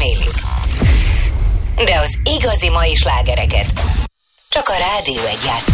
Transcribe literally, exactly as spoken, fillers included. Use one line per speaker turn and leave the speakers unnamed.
remélik. De az igazi mai slágereket csak a Rádió egy játsz.